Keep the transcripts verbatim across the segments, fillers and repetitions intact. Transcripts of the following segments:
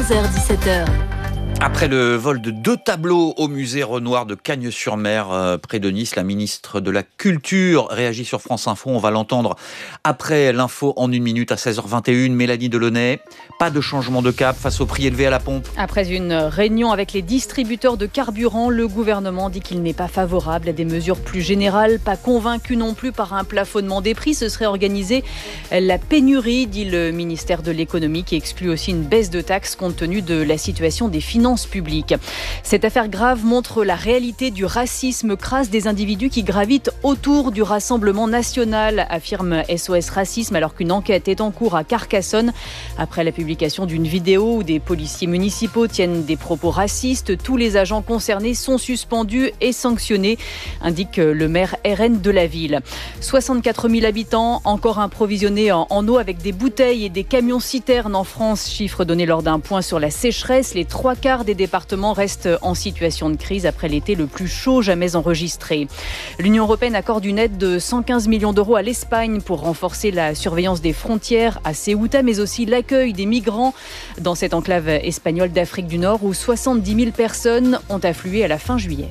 quinze heures dix-sept heures. Après le vol de deux tableaux au musée Renoir de Cagnes-sur-Mer, euh, près de Nice, la ministre de la Culture réagit sur France Info. On va l'entendre après l'info en une minute à seize heures vingt et une. Mélanie Delaunay, pas de changement de cap face au prix élevé à la pompe. Après une réunion avec les distributeurs de carburant, le gouvernement dit qu'il n'est pas favorable à des mesures plus générales, pas convaincu non plus par un plafonnement des prix. Ce serait organiser la pénurie, dit le ministère de l'économie, qui exclut aussi une baisse de taxes compte tenu de la situation des finances publiques. Cette affaire grave montre la réalité du racisme crasse des individus qui gravitent autour du Rassemblement national, affirme S O S Racisme, alors qu'une enquête est en cours à Carcassonne. Après la publication d'une vidéo où des policiers municipaux tiennent des propos racistes, tous les agents concernés sont suspendus et sanctionnés, indique le maire R N de la ville. soixante-quatre mille habitants encore improvisionnés en, en eau avec des bouteilles et des camions-citernes en France, chiffre donné lors d'un point sur la sécheresse. Les trois quarts des départements restent en situation de crise après l'été le plus chaud jamais enregistré. L'Union européenne accorde une aide de cent quinze millions d'euros à l'Espagne pour renforcer la surveillance des frontières à Ceuta, mais aussi l'accueil des migrants dans cette enclave espagnole d'Afrique du Nord où soixante-dix mille personnes ont afflué à la fin juillet.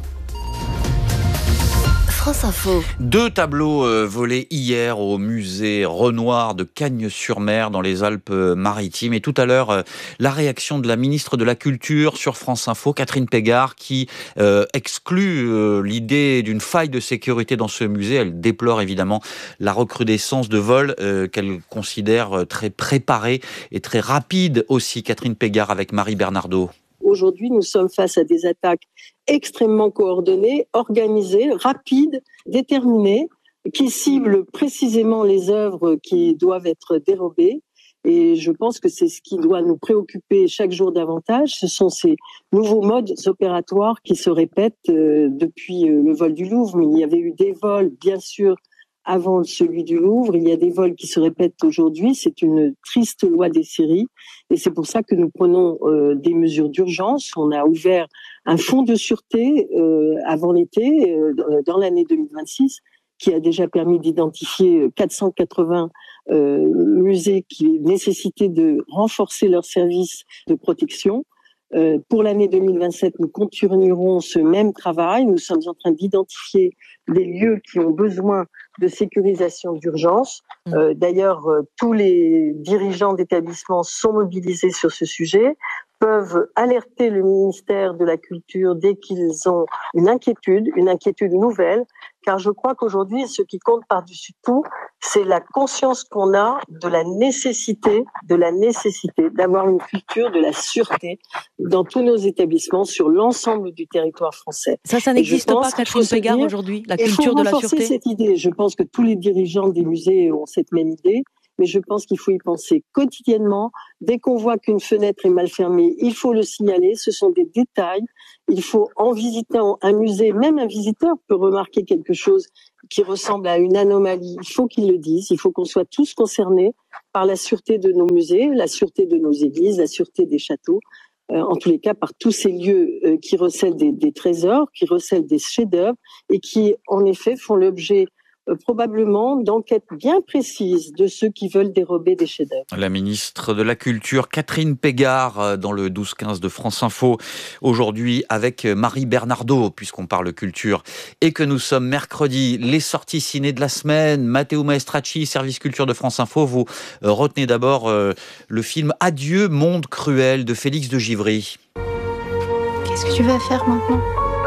France Info. Deux tableaux euh, volés hier au musée Renoir de Cagnes-sur-Mer dans les Alpes-Maritimes. Et tout à l'heure, euh, la réaction de la ministre de la Culture sur France Info, Catherine Pégard, qui euh, exclut euh, l'idée d'une faille de sécurité dans ce musée. Elle déplore évidemment la recrudescence de vols euh, qu'elle considère très préparés et très rapides aussi. Catherine Pégard avec Marie Bernardo. Aujourd'hui, nous sommes face à des attaques extrêmement coordonnées, organisées, rapides, déterminées, qui ciblent précisément les œuvres qui doivent être dérobées. Et je pense que c'est ce qui doit nous préoccuper chaque jour davantage. Ce sont ces nouveaux modes opératoires qui se répètent euh, depuis euh, le vol du Louvre. Mais il y avait eu des vols, bien sûr, avant celui du Louvre. Il y a des vols qui se répètent aujourd'hui. C'est une triste loi des séries. Et c'est pour ça que nous prenons euh, des mesures d'urgence. On a ouvert un fonds de sûreté euh, avant l'été, euh, dans l'année deux mille vingt-six, qui a déjà permis d'identifier quatre cent quatre-vingts euh, musées qui nécessitaient de renforcer leurs services de protection. Euh, pour l'année deux mille vingt-sept, nous continuerons ce même travail. Nous sommes en train d'identifier des lieux qui ont besoin de sécurisation d'urgence. Euh, d'ailleurs, euh, tous les dirigeants d'établissements sont mobilisés sur ce sujet, peuvent alerter le ministère de la Culture dès qu'ils ont une inquiétude, une inquiétude nouvelle, car je crois qu'aujourd'hui, ce qui compte par-dessus tout, c'est la conscience qu'on a de la nécessité, de la nécessité d'avoir une culture de la sûreté dans tous nos établissements sur l'ensemble du territoire français. Ça, ça n'existe pas, Catherine Pégard, aujourd'hui, la culture de la sûreté. Il faut renforcer cette idée. Je pense que tous les dirigeants des musées ont cette même idée. Mais je pense qu'il faut y penser quotidiennement. Dès qu'on voit qu'une fenêtre est mal fermée, il faut le signaler. Ce sont des détails. Il faut, en visitant un musée, même un visiteur peut remarquer quelque chose qui ressemble à une anomalie. Il faut qu'il le dise. Il faut qu'on soit tous concernés par la sûreté de nos musées, la sûreté de nos églises, la sûreté des châteaux. Euh, en tous les cas, par tous ces lieux euh, qui recèlent des, des trésors, qui recèlent des chefs-d'œuvre et qui, en effet, font l'objet Euh, probablement d'enquêtes bien précises de ceux qui veulent dérober des chefs-d'œuvre. La ministre de la Culture, Catherine Pégard, dans le douze quinze de France Info, aujourd'hui avec Marie Bernardo, puisqu'on parle culture, et que nous sommes mercredi. Les sorties ciné de la semaine, Matteo Maestracci, service culture de France Info, vous retenez d'abord euh, le film Adieu, monde cruel de Félix de Givry. Qu'est-ce que tu vas faire maintenant ?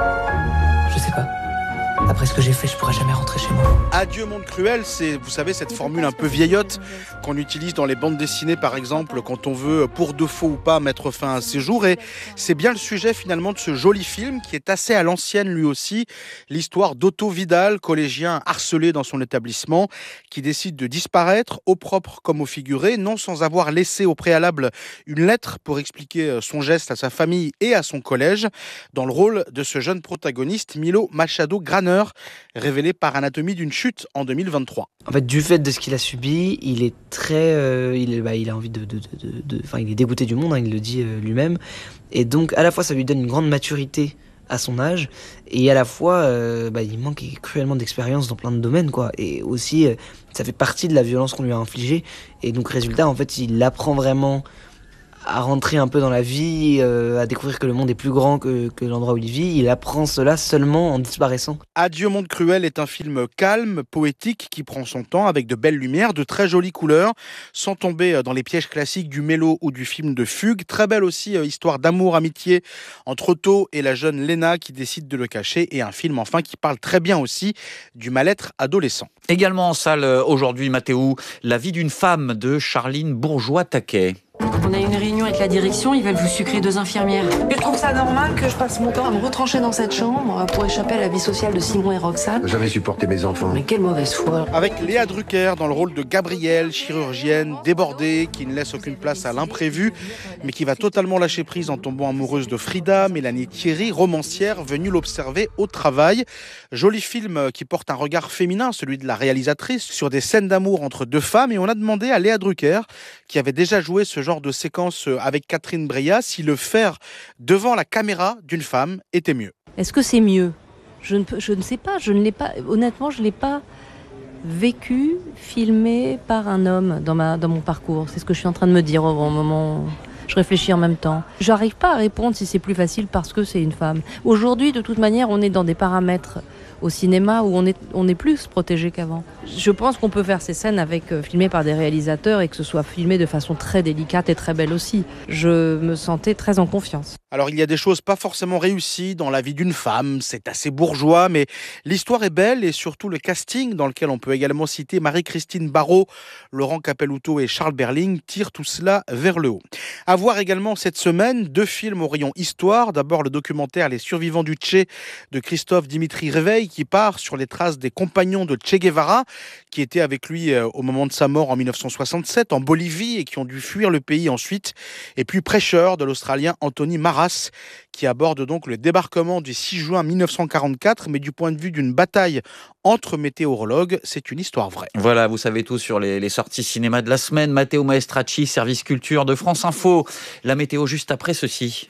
Je sais pas. Après ce que j'ai fait, je pourrais jamais rentrer chez moi. Adieu monde cruel, c'est, vous savez, cette formule un peu vieillotte qu'on utilise dans les bandes dessinées, par exemple, quand on veut, pour de faux ou pas, mettre fin à un séjour. Et c'est bien le sujet, finalement, de ce joli film, qui est assez à l'ancienne, lui aussi. L'histoire d'Otto Vidal, collégien harcelé dans son établissement, qui décide de disparaître, au propre comme au figuré, non sans avoir laissé au préalable une lettre pour expliquer son geste à sa famille et à son collège. Dans le rôle de ce jeune protagoniste, Milo Machado Graner, révélé par Anatomie d'une chute en deux mille vingt-trois. En fait, du fait de ce qu'il a subi, il est très, euh, il, bah, il a envie de, de, de, de, enfin, il est dégoûté du monde, hein, il le dit euh, lui-même, et donc à la fois ça lui donne une grande maturité à son âge, et à la fois euh, bah, il manque cruellement d'expérience dans plein de domaines, quoi, et aussi euh, ça fait partie de la violence qu'on lui a infligée, et donc résultat, en fait, il apprend vraiment à rentrer un peu dans la vie, euh, à découvrir que le monde est plus grand que, que l'endroit où il vit. Il apprend cela seulement en disparaissant. Adieu Monde Cruel est un film calme, poétique, qui prend son temps avec de belles lumières, de très jolies couleurs, sans tomber dans les pièges classiques du mélo ou du film de fugue. Très belle aussi euh, histoire d'amour, amitié entre Otto et la jeune Léna qui décide de le cacher, et un film enfin qui parle très bien aussi du mal-être adolescent. Également en salle aujourd'hui, Mathéo, La vie d'une femme de Charline Bourgeois-Taquet. On a une réunion avec la direction, ils veulent vous sucrer deux infirmières. Je trouve ça normal que je passe mon temps à me retrancher dans cette chambre pour échapper à la vie sociale de Simon et Roxane. Jamais supporté mes enfants. Mais quelle mauvaise foi. Avec Léa Drucker dans le rôle de Gabrielle, chirurgienne, débordée, qui ne laisse aucune place à l'imprévu, mais qui va totalement lâcher prise en tombant amoureuse de Frida, Mélanie Thierry, romancière, venue l'observer au travail. Joli film qui porte un regard féminin, celui de la réalisatrice, sur des scènes d'amour entre deux femmes. Et on a demandé à Léa Drucker, qui avait déjà joué ce genre de séquence avec Catherine Breillat, si le faire devant la caméra d'une femme était mieux. Est-ce que c'est mieux ? je ne, peux, je ne sais pas, je ne l'ai pas, honnêtement, je ne l'ai pas vécu, filmé par un homme dans, ma, dans mon parcours. C'est ce que je suis en train de me dire au moment où je réfléchis en même temps. J'arrive pas à répondre si c'est plus facile parce que c'est une femme. Aujourd'hui, de toute manière, on est dans des paramètres au cinéma où on est, on est plus protégé qu'avant. Je pense qu'on peut faire ces scènes avec, euh, filmées par des réalisateurs et que ce soit filmé de façon très délicate et très belle aussi. Je me sentais très en confiance. Alors il y a des choses pas forcément réussies dans la vie d'une femme, c'est assez bourgeois, mais l'histoire est belle et surtout le casting, dans lequel on peut également citer Marie-Christine Barrault, Laurent Capelluto et Charles Berling, tire tout cela vers le haut. À voir également cette semaine, deux films au rayon histoire. D'abord le documentaire Les survivants du Tché de Christophe Dimitri Réveil, qui part sur les traces des compagnons de Che Guevara, qui étaient avec lui au moment de sa mort en dix-neuf cent soixante-sept en Bolivie et qui ont dû fuir le pays ensuite. Et puis Prêcheur de l'Australien Anthony Maras, qui aborde donc le débarquement du six juin mille neuf cent quarante-quatre, mais du point de vue d'une bataille entre météorologues. C'est une histoire vraie. Voilà, vous savez tout sur les, les sorties cinéma de la semaine. Matteo Maestracci, service culture de France Info. La météo juste après ceci.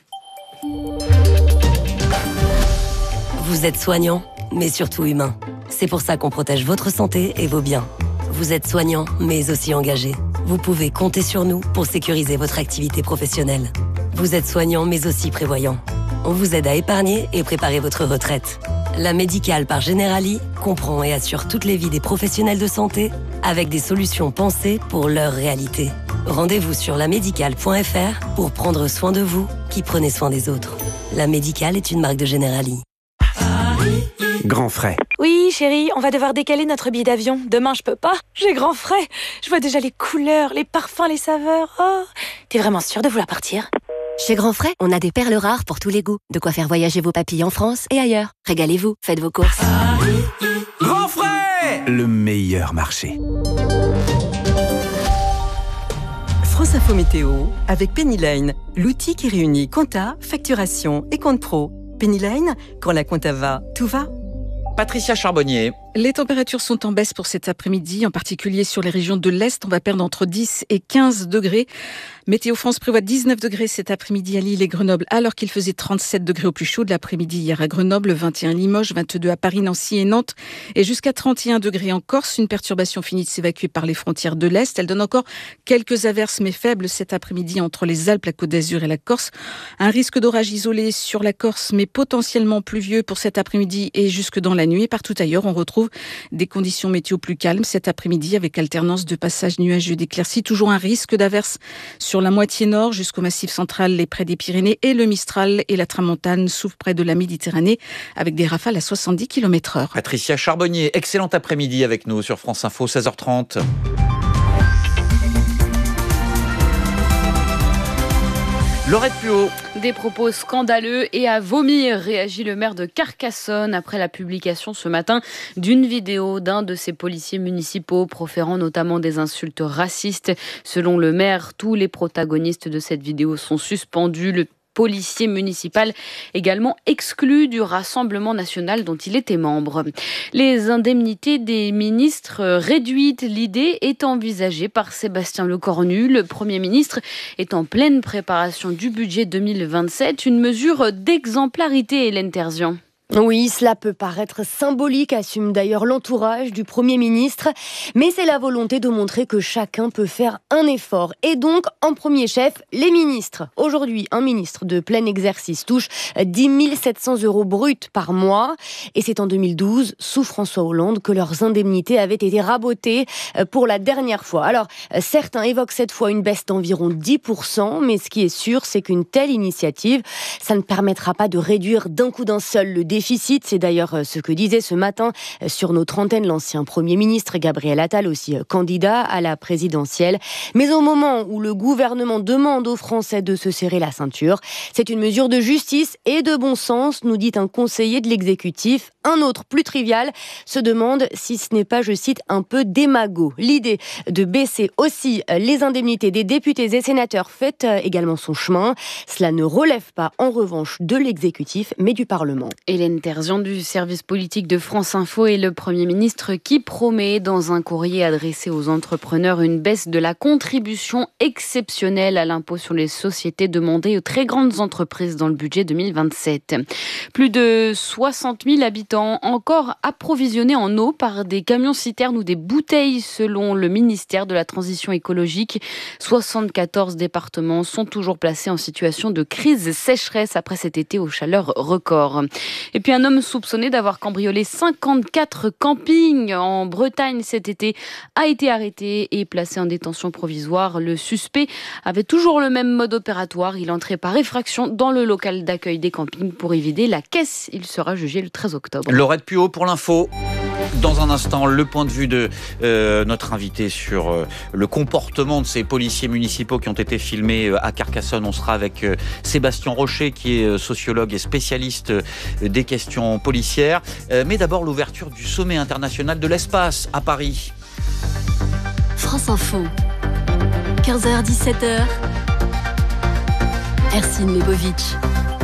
Vous êtes soignant, mais surtout humain. C'est pour ça qu'on protège votre santé et vos biens. Vous êtes soignant, mais aussi engagé. Vous pouvez compter sur nous pour sécuriser votre activité professionnelle. Vous êtes soignant, mais aussi prévoyant. On vous aide à épargner et préparer votre retraite. La Médicale par Generali comprend et assure toutes les vies des professionnels de santé avec des solutions pensées pour leur réalité. Rendez-vous sur la médicale point f r pour prendre soin de vous qui prenez soin des autres. La Médicale est une marque de Generali. Grand frais. Oui, chérie, on va devoir décaler notre billet d'avion. Demain, je peux pas. J'ai grand frais. Je vois déjà les couleurs, les parfums, les saveurs. Oh, t'es vraiment sûre de vouloir partir ? Chez Grand Frais, on a des perles rares pour tous les goûts. De quoi faire voyager vos papilles en France et ailleurs. Régalez-vous, faites vos courses. Grand Frais, le meilleur marché. France Info Météo avec Pennyline, l'outil qui réunit compta, facturation et compte pro. Pennyline, quand la compta va, tout va. Patricia Charbonnier. Les températures sont en baisse pour cet après-midi, en particulier sur les régions de l'Est. On va perdre entre dix et quinze degrés. Météo France prévoit dix-neuf degrés cet après-midi à Lille et Grenoble, alors qu'il faisait trente-sept degrés au plus chaud de l'après-midi hier à Grenoble, vingt et un Limoges, vingt-deux à Paris, Nancy et Nantes, et jusqu'à trente et un degrés en Corse. Une perturbation finit de s'évacuer par les frontières de l'Est. Elle donne encore quelques averses, mais faibles cet après-midi entre les Alpes, la Côte d'Azur et la Corse. Un risque d'orage isolé sur la Corse, mais potentiellement pluvieux pour cet après-midi et jusque dans la nuit. Et partout ailleurs, on retrouve des conditions météo plus calmes cet après-midi avec alternance de passages nuageux et d'éclaircies. Toujours un risque d'averse sur la moitié nord jusqu'au massif central et près des Pyrénées, et le Mistral et la Tramontane souffrent près de la Méditerranée avec des rafales à soixante-dix kilomètres heure. Patricia Charbonnier, excellent après-midi avec nous sur France Info, seize heures trente. Laurette Puot. Des propos scandaleux et à vomir, réagit le maire de Carcassonne après la publication ce matin d'une vidéo d'un de ses policiers municipaux proférant notamment des insultes racistes. Selon le maire, tous les protagonistes de cette vidéo sont suspendus. Le policier municipal également exclu du Rassemblement national dont il était membre. Les indemnités des ministres réduites, l'idée est envisagée par Sébastien Lecornu. Le Premier ministre est en pleine préparation du budget deux mille vingt-sept, une mesure d'exemplarité, Hélène Terzian. Oui, cela peut paraître symbolique, assume d'ailleurs l'entourage du Premier ministre, mais c'est la volonté de montrer que chacun peut faire un effort. Et donc, en premier chef, les ministres. Aujourd'hui, un ministre de plein exercice touche dix mille sept cents euros bruts par mois. Et c'est en deux mille douze, sous François Hollande, que leurs indemnités avaient été rabotées pour la dernière fois. Alors, certains évoquent cette fois une baisse d'environ dix pour cent, mais ce qui est sûr, c'est qu'une telle initiative, ça ne permettra pas de réduire d'un coup d'un seul le déficit. C'est d'ailleurs ce que disait ce matin sur notre antenne l'ancien Premier ministre Gabriel Attal, aussi candidat à la présidentielle. Mais au moment où le gouvernement demande aux Français de se serrer la ceinture, c'est une mesure de justice et de bon sens, nous dit un conseiller de l'exécutif. Un autre, plus trivial, se demande si ce n'est pas, je cite, un peu démago. L'idée de baisser aussi les indemnités des députés et sénateurs fait également son chemin. Cela ne relève pas, en revanche, de l'exécutif, mais du Parlement. Hélène Terzian du service politique de France Info et le Premier ministre qui promet dans un courrier adressé aux entrepreneurs une baisse de la contribution exceptionnelle à l'impôt sur les sociétés demandée aux très grandes entreprises dans le budget deux mille vingt-sept. Plus de soixante mille habitants encore approvisionnés en eau par des camions-citernes ou des bouteilles selon le ministère de la Transition écologique. soixante-quatorze départements sont toujours placés en situation de crise sécheresse après cet été aux chaleurs records. Et puis un homme soupçonné d'avoir cambriolé cinquante-quatre campings en Bretagne cet été a été arrêté et placé en détention provisoire. Le suspect avait toujours le même mode opératoire. Il entrait par effraction dans le local d'accueil des campings pour y vider la caisse. Il sera jugé le treize octobre. Laurette Puot pour l'info. Dans un instant, le point de vue de euh, notre invité sur euh, le comportement de ces policiers municipaux qui ont été filmés euh, à Carcassonne. On sera avec euh, Sébastien Rocher, qui est euh, sociologue et spécialiste euh, des questions policières. Euh, mais d'abord, l'ouverture du sommet international de l'espace à Paris. France Info, quinze heures dix-sept heures, Ercine Lebovitch.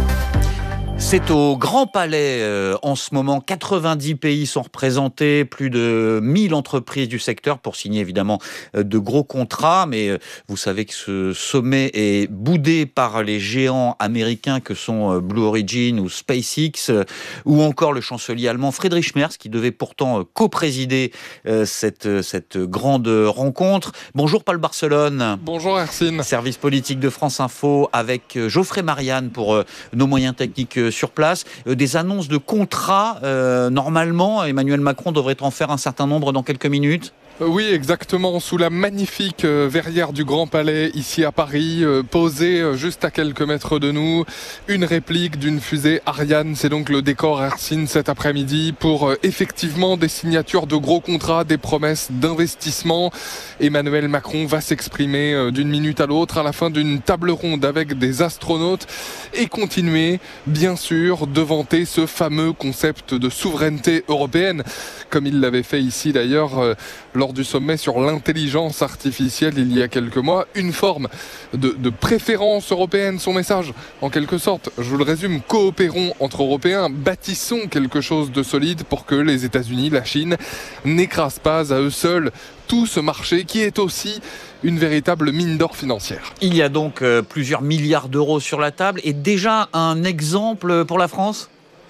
C'est au Grand Palais euh, en ce moment. quatre-vingt-dix pays sont représentés, plus de mille entreprises du secteur pour signer évidemment euh, de gros contrats. Mais euh, vous savez que ce sommet est boudé par les géants américains que sont euh, Blue Origin ou SpaceX, euh, ou encore le chancelier allemand Friedrich Merz, qui devait pourtant euh, co-présider euh, cette, euh, cette grande rencontre. Bonjour Paul Barcelone. Bonjour Ercine. Service politique de France Info avec euh, Geoffrey Marianne pour euh, nos moyens techniques euh, sur place, euh, des annonces de contrats. Euh, normalement, Emmanuel Macron devrait en faire un certain nombre dans quelques minutes. Oui, exactement, sous la magnifique euh, verrière du Grand Palais, ici à Paris, euh, posée euh, juste à quelques mètres de nous, une réplique d'une fusée Ariane. C'est donc le décor Ercine cet après-midi pour euh, effectivement des signatures de gros contrats, des promesses d'investissement. Emmanuel Macron va s'exprimer euh, d'une minute à l'autre à la fin d'une table ronde avec des astronautes et continuer, bien sûr, de vanter ce fameux concept de souveraineté européenne, comme il l'avait fait ici d'ailleurs euh, lors du sommet sur l'intelligence artificielle il y a quelques mois, une forme de, de préférence européenne, son message en quelque sorte. Je vous le résume, coopérons entre Européens, bâtissons quelque chose de solide pour que les États-Unis, la Chine, n'écrasent pas à eux seuls tout ce marché qui est aussi une véritable mine d'or financière. Il y a donc euh, plusieurs milliards d'euros sur la table et déjà un exemple pour la France ?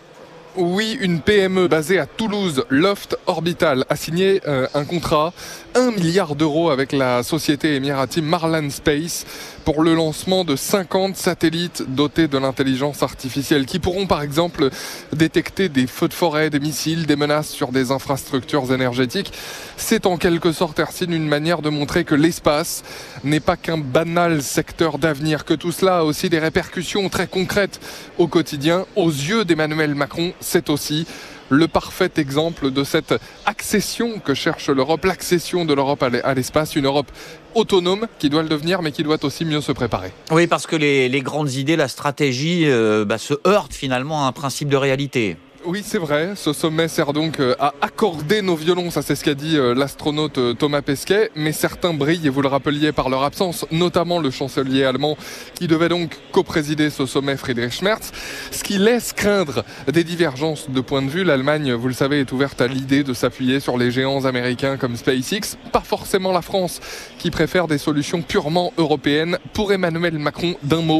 Oui, une P M E basée à Toulouse, Loft Orbital, a signé euh, un contrat, un milliard d'euros avec la société émiratie Marlan Space pour le lancement de cinquante satellites dotés de l'intelligence artificielle qui pourront par exemple détecter des feux de forêt, des missiles, des menaces sur des infrastructures énergétiques. C'est en quelque sorte, Ercine, une manière de montrer que l'espace n'est pas qu'un banal secteur d'avenir, que tout cela a aussi des répercussions très concrètes au quotidien. Aux yeux d'Emmanuel Macron, c'est aussi le parfait exemple de cette accession que cherche l'Europe, l'accession de l'Europe à l'espace, une Europe autonome qui doit le devenir mais qui doit aussi mieux se préparer. Oui, parce que les, les grandes idées, la stratégie euh, bah, se heurtent finalement à un principe de réalité. Oui, c'est vrai. Ce sommet sert donc à accorder nos violons. Ça, c'est ce qu'a dit l'astronaute Thomas Pesquet. Mais certains brillent, et vous le rappeliez, par leur absence, notamment le chancelier allemand qui devait donc co-présider ce sommet, Friedrich Merz. Ce qui laisse craindre des divergences de point de vue. L'Allemagne, vous le savez, est ouverte à l'idée de s'appuyer sur les géants américains comme SpaceX. Pas forcément la France qui préfère des solutions purement européennes. Pour Emmanuel Macron, d'un mot,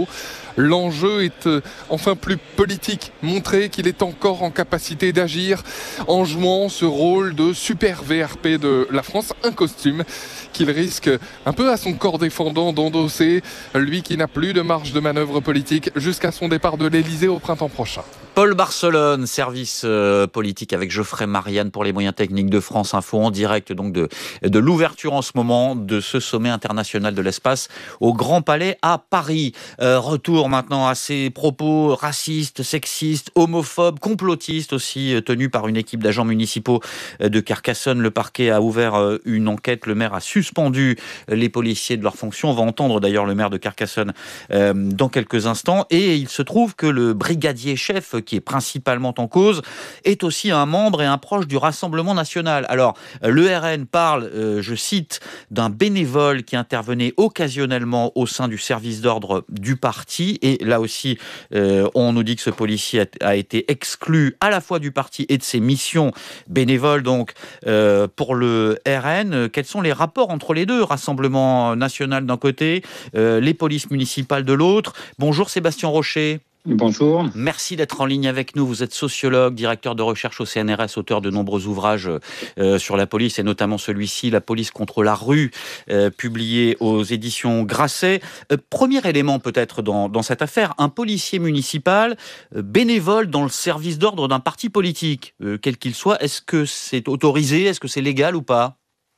L'enjeu est euh, enfin plus politique, montrer qu'il est encore en capacité d'agir en jouant ce rôle de super V R P de la France, un costume qu'il risque un peu à son corps défendant d'endosser, lui qui n'a plus de marge de manœuvre politique jusqu'à son départ de l'Elysée au printemps prochain. Paul Barcelone, service euh, politique avec Geoffrey Marianne pour les moyens techniques de France Info, en direct donc de, de l'ouverture en ce moment de ce sommet international de l'espace au Grand Palais à Paris. Euh, retour maintenant à ces propos racistes, sexistes, homophobes, complotistes aussi, euh, tenus par une équipe d'agents municipaux euh, de Carcassonne. Le parquet a ouvert euh, une enquête, le maire a suspendu euh, les policiers de leurs fonctions. On va entendre d'ailleurs le maire de Carcassonne euh, dans quelques instants. Et il se trouve que le brigadier chef qui est principalement en cause, est aussi un membre et un proche du Rassemblement national. Alors, le R N parle, euh, je cite, d'un bénévole qui intervenait occasionnellement au sein du service d'ordre du parti. Et là aussi, euh, on nous dit que ce policier a, a été exclu à la fois du parti et de ses missions bénévoles. Donc, euh, pour le R N, quels sont les rapports entre les deux? Rassemblement national d'un côté, euh, les polices municipales de l'autre. Bonjour Sébastien Rocher. Bonjour. Merci d'être en ligne avec nous. Vous êtes sociologue, directeur de recherche au C N R S, auteur de nombreux ouvrages euh, sur la police et notamment celui-ci, La police contre la rue, euh, publié aux éditions Grasset. Euh, premier élément peut-être dans, dans cette affaire, un policier municipal euh, bénévole dans le service d'ordre d'un parti politique, euh, quel qu'il soit. Est-ce que c'est autorisé? Est-ce que c'est légal ou pas?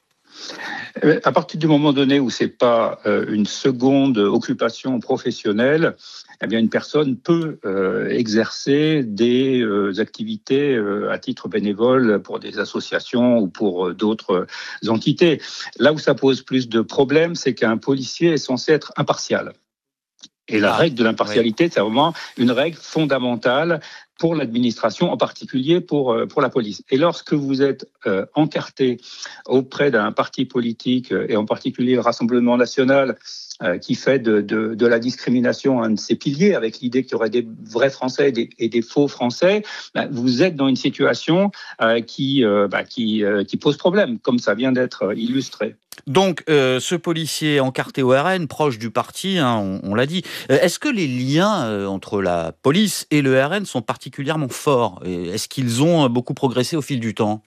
À partir du moment donné où c'est pas euh, une seconde occupation professionnelle, eh bien une personne peut euh, exercer des euh, activités euh, à titre bénévole pour des associations ou pour euh, d'autres euh, entités. Là où ça pose plus de problèmes, c'est qu'un policier est censé être impartial. Et la règle de l'impartialité, oui, c'est vraiment une règle fondamentale pour l'administration, en particulier pour, pour la police. Et lorsque vous êtes euh, encarté auprès d'un parti politique, et en particulier le Rassemblement national, euh, qui fait de, de, de la discrimination un de ses piliers, avec l'idée qu'il y aurait des vrais Français et des, et des faux Français, bah, vous êtes dans une situation euh, qui, euh, bah, qui, euh, qui pose problème, comme ça vient d'être illustré. Donc, euh, ce policier encarté au R N, proche du parti, hein, on, on l'a dit, euh, est-ce que les liens euh, entre la police et le R N sont particulièrement forts? Est-ce qu'ils ont beaucoup progressé au fil du temps?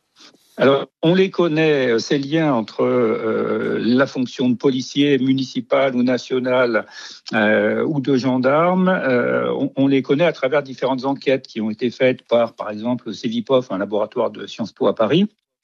Alors, on les connaît, ces liens entre euh, la fonction de policier municipal ou national euh, ou de gendarme, euh, on, on les connaît à travers différentes enquêtes qui ont été faites par, par exemple, Cevipof, un laboratoire de Sciences Po à Paris,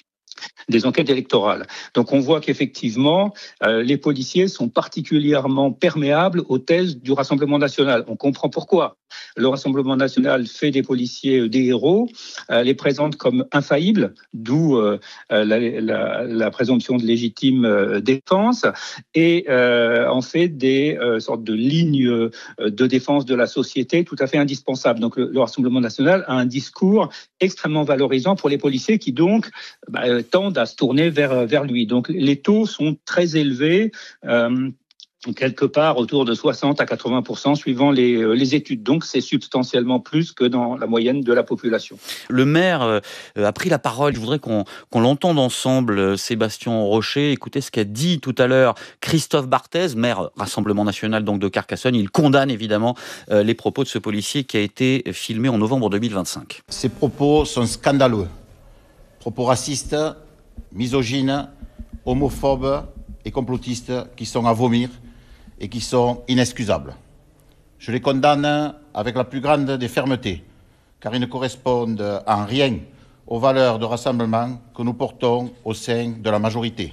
des enquêtes électorales. Donc on voit qu'effectivement, euh, les policiers sont particulièrement perméables aux thèses du Rassemblement national. On comprend pourquoi. Le Rassemblement national fait des policiers des héros, euh, les présente comme infaillibles, d'où euh, la, la, la présomption de légitime euh, défense, et euh, en fait des euh, sortes de lignes euh, de défense de la société tout à fait indispensables. Donc le, le Rassemblement national a un discours extrêmement valorisant pour les policiers qui donc bah, tendent à se tourner vers, vers lui. Donc les taux sont très élevés, euh, quelque part autour de soixante à quatre-vingts pour cent suivant les, les études. Donc c'est substantiellement plus que dans la moyenne de la population. Le maire euh, a pris la parole. Je voudrais qu'on, qu'on l'entende ensemble, Sébastien Rocher. Écoutez ce qu'a dit tout à l'heure Christophe Barthez, maire Rassemblement national donc de Carcassonne. Il condamne évidemment euh, les propos de ce policier qui a été filmé en novembre deux mille vingt-cinq. Ces propos sont scandaleux. Propos racistes, misogynes, homophobes et complotistes qui sont à vomir et qui sont inexcusables. Je les condamne avec la plus grande des fermetés, car ils ne correspondent en rien aux valeurs de rassemblement que nous portons au sein de la majorité.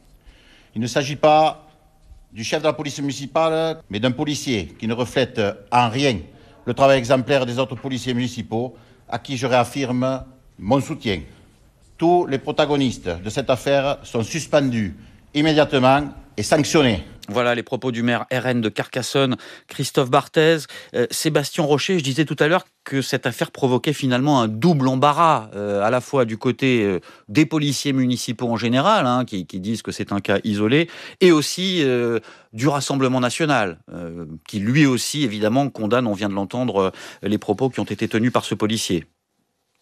Il ne s'agit pas du chef de la police municipale, mais d'un policier qui ne reflète en rien le travail exemplaire des autres policiers municipaux, à qui je réaffirme mon soutien. Tous les protagonistes de cette affaire sont suspendus immédiatement et sanctionnés. Voilà les propos du maire R N de Carcassonne, Christophe Barthez. Euh, Sébastien Rocher, je disais tout à l'heure que cette affaire provoquait finalement un double embarras, euh, à la fois du côté euh, des policiers municipaux en général, hein, qui, qui disent que c'est un cas isolé, et aussi euh, du Rassemblement national, euh, qui lui aussi évidemment condamne, on vient de l'entendre, euh, les propos qui ont été tenus par ce policier.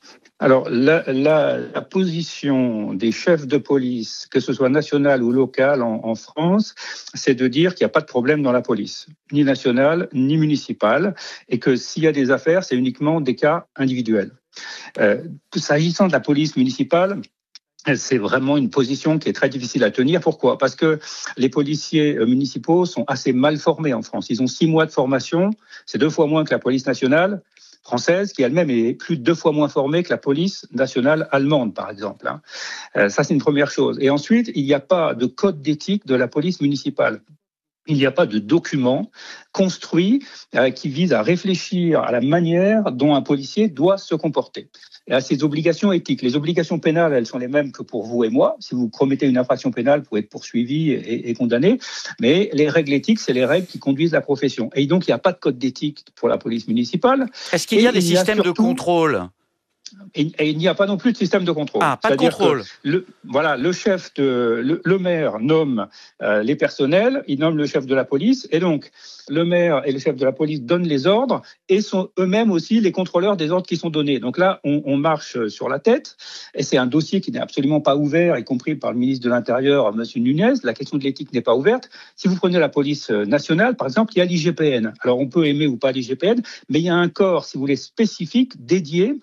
Alors, la, la, la position des chefs de police, que ce soit national ou local en, en France, c'est de dire qu'il n'y a pas de problème dans la police, ni nationale, ni municipale, et que s'il y a des affaires, c'est uniquement des cas individuels. Euh, s'agissant de la police municipale, c'est vraiment une position qui est très difficile à tenir. Pourquoi ? Parce que les policiers municipaux sont assez mal formés en France. Ils ont six mois de formation, c'est deux fois moins que la police nationale française, qui elle-même est plus de deux fois moins formée que la police nationale allemande, par exemple. Euh, ça, c'est une première chose. Et ensuite, il n'y a pas de code d'éthique de la police municipale. Il n'y a pas de document construit euh, qui vise à réfléchir à la manière dont un policier doit se comporter et à ses obligations éthiques. Les obligations pénales, elles sont les mêmes que pour vous et moi. Si vous commettez une infraction pénale, vous pouvez être poursuivi et, et condamné. Mais les règles éthiques, c'est les règles qui conduisent la profession. Et donc, il n'y a pas de code d'éthique pour la police municipale. Est-ce qu'il y a des systèmes de contrôle ? Et, et il n'y a pas non plus de système de contrôle. Ah, pas de contrôle. Le, voilà, le chef de, le, le maire nomme euh, les personnels, il nomme le chef de la police, et donc le maire et le chef de la police donnent les ordres et sont eux-mêmes aussi les contrôleurs des ordres qui sont donnés. Donc là, on, on marche sur la tête, et c'est un dossier qui n'est absolument pas ouvert, y compris par le ministre de l'Intérieur, M. Nunez. La question de l'éthique n'est pas ouverte. Si vous prenez la police nationale, par exemple, il y a l'I G P N. Alors on peut aimer ou pas l'I G P N, mais il y a un corps, si vous voulez, spécifique, dédié,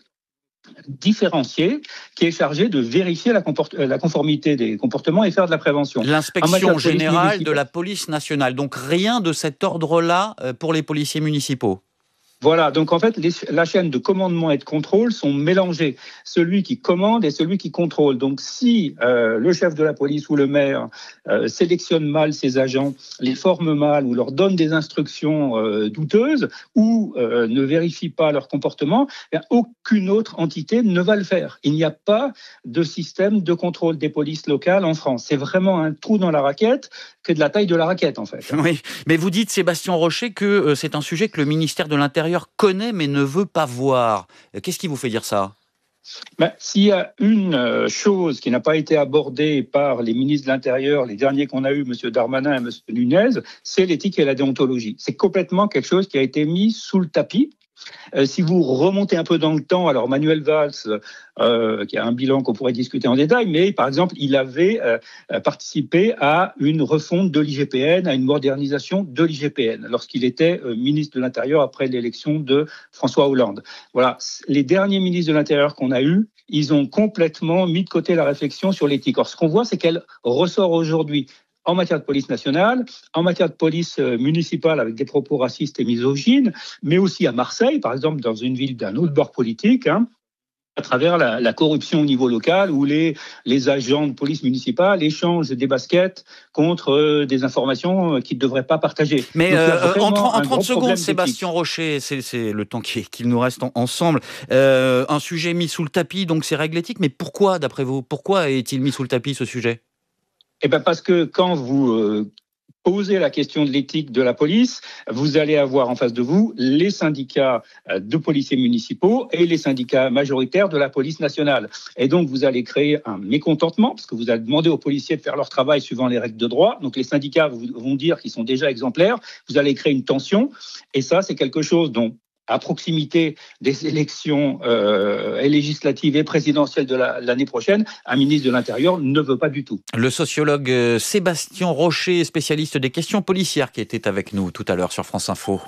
différencié, qui est chargé de vérifier la, comport- la conformité des comportements et faire de la prévention. L'inspection générale de la police nationale. Donc rien de cet ordre-là pour les policiers municipaux. Voilà, donc en fait, les, la chaîne de commandement et de contrôle sont mélangées. Celui qui commande et celui qui contrôle. Donc si euh, le chef de la police ou le maire euh, sélectionne mal ses agents, les forme mal ou leur donne des instructions euh, douteuses ou euh, ne vérifie pas leur comportement, eh bien, aucune autre entité ne va le faire. Il n'y a pas de système de contrôle des polices locales en France. C'est vraiment un trou dans la raquette que de la taille de la raquette, en fait. Oui, mais vous dites, Sébastien Rocher, que euh, c'est un sujet que le ministère de l'Intérieur connaît mais ne veut pas voir. Qu'est-ce qui vous fait dire ça ? Ben, s'il y a une chose qui n'a pas été abordée par les ministres de l'Intérieur, les derniers qu'on a eus, M. Darmanin et M. Nunez, c'est l'éthique et la déontologie. C'est complètement quelque chose qui a été mis sous le tapis. Euh, si vous remontez un peu dans le temps, alors Manuel Valls, euh, qui a un bilan qu'on pourrait discuter en détail, mais par exemple, il avait euh, participé à une refonte de l'I G P N, à une modernisation de l'I G P N, lorsqu'il était euh, ministre de l'Intérieur après l'élection de François Hollande. Voilà, les derniers ministres de l'Intérieur qu'on a eus, ils ont complètement mis de côté la réflexion sur l'éthique. Or, ce qu'on voit, c'est qu'elle ressort aujourd'hui en matière de police nationale, en matière de police municipale avec des propos racistes et misogynes, mais aussi à Marseille, par exemple, dans une ville d'un autre bord politique, hein, à travers la, la corruption au niveau local, où les, les agents de police municipale échangent des baskets contre euh, des informations qu'ils ne devraient pas partager. Mais euh, en, en trente secondes, Sébastien Rocher, c'est, c'est le temps qu'il, qu'il nous reste en, ensemble, euh, un sujet mis sous le tapis, donc c'est règles éthiques, mais pourquoi, d'après vous, pourquoi est-il mis sous le tapis, ce sujet ? Eh bien parce que quand vous euh, posez la question de l'éthique de la police, vous allez avoir en face de vous les syndicats de policiers municipaux et les syndicats majoritaires de la police nationale. Et donc vous allez créer un mécontentement, parce que vous allez demander aux policiers de faire leur travail suivant les règles de droit. Donc les syndicats vont dire qu'ils sont déjà exemplaires. Vous allez créer une tension. Et ça, c'est quelque chose dont, à proximité des élections euh, législatives et présidentielles de la, l'année prochaine, un ministre de l'Intérieur ne veut pas du tout. Le sociologue Sébastien Rocher, spécialiste des questions policières, qui était avec nous tout à l'heure sur France Info.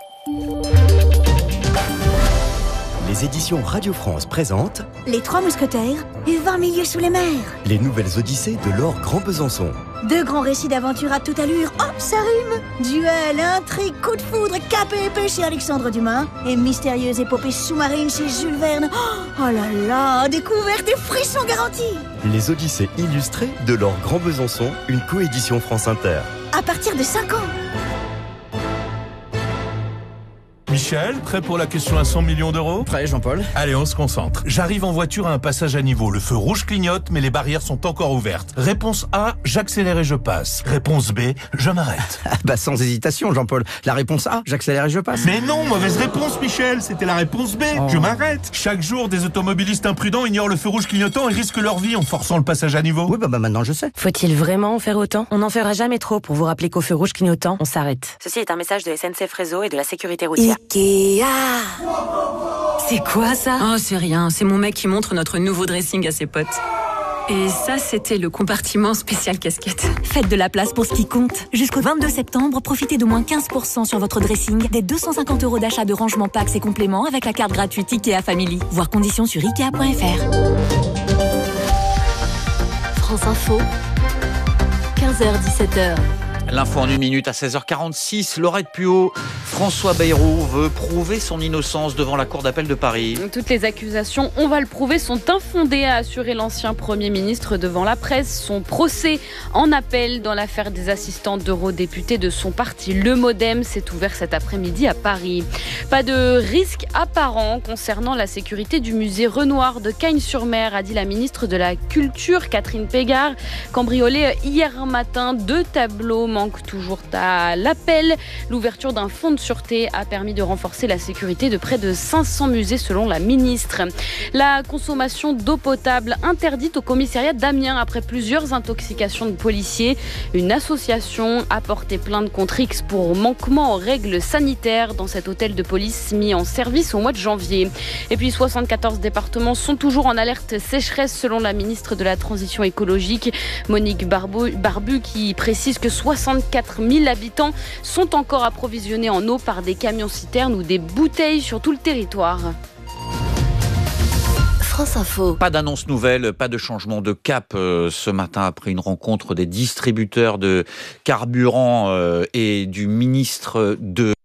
Les éditions Radio France présentent Les Trois Mousquetaires et vingt milieux sous les mers. Les nouvelles odyssées de Laure Grand Besançon. Deux grands récits d'aventure à toute allure. Oh, ça rime! Duel, intrigue, coup de foudre, cap et épée chez Alexandre Dumas et mystérieuse épopée sous-marine chez Jules Verne. Oh là là, découverte et frissons garantis! Les odyssées illustrées de Laure Grand Besançon, une coédition France Inter. À partir de cinq ans. Michel, prêt pour la question à cent millions d'euros ? Prêt, Jean-Paul. Allez, on se concentre. J'arrive en voiture à un passage à niveau. Le feu rouge clignote, mais les barrières sont encore ouvertes. Réponse A, j'accélère et je passe. Réponse B, je m'arrête. bah sans hésitation, Jean-Paul. La réponse A, j'accélère et je passe. Mais non, mauvaise réponse, Michel. C'était la réponse B, oh. Je m'arrête. Chaque jour, des automobilistes imprudents ignorent le feu rouge clignotant et risquent leur vie en forçant le passage à niveau. Oui, bah, bah maintenant je sais. Faut-il vraiment en faire autant ? On n'en fera jamais trop pour vous rappeler qu'au feu rouge clignotant, on s'arrête. Ceci est un message de S N C F Réseau et de la sécurité routière. Ikea. C'est quoi ça? Oh, c'est rien, c'est mon mec qui montre notre nouveau dressing à ses potes. Et ça, c'était le compartiment spécial casquette. Faites de la place pour ce qui compte. Jusqu'au vingt-deux septembre, profitez d'au moins quinze pour cent sur votre dressing, des deux cent cinquante euros d'achat de rangement packs et compléments avec la carte gratuite Ikea Family. Voir conditions sur ikea point f r. France Info, quinze heures dix-sept heures. L'info en une minute à seize heures quarante-six. Laurette Puot, François Bayrou veut prouver son innocence devant la Cour d'appel de Paris. Toutes les accusations, on va le prouver, sont infondées, a assuré l'ancien Premier ministre devant la presse. Son procès en appel dans l'affaire des assistantes d'eurodéputés de son parti, le Modem, s'est ouvert cet après-midi à Paris. Pas de risque apparent concernant la sécurité du musée Renoir de Cagnes-sur-Mer, a dit la ministre de la Culture, Catherine Pégard. Cambriolé hier matin, deux tableaux manquent toujours à l'appel. L'ouverture d'un fonds de sûreté a permis de renforcer la sécurité de près de cinq cents musées selon la ministre. La consommation d'eau potable interdite au commissariat d'Amiens après plusieurs intoxications de policiers. Une association a porté plainte contre X pour manquement aux règles sanitaires dans cet hôtel de police mis en service au mois de janvier. Et puis soixante-quatorze départements sont toujours en alerte sécheresse selon la ministre de la Transition écologique, Monique Barbu, Barbu qui précise que soixante-quatre mille habitants sont encore approvisionnés en eau par des camions-citernes ou des bouteilles sur tout le territoire. France Info. Pas d'annonce nouvelle, pas de changement de cap euh, ce matin après une rencontre des distributeurs de carburant euh, et du ministre de